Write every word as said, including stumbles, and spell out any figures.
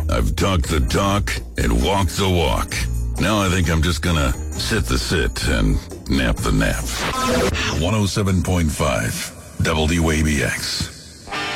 I've talked the talk and walked the walk. Now I think I'm just gonna sit the sit and nap the nap. one oh seven point five W A B X.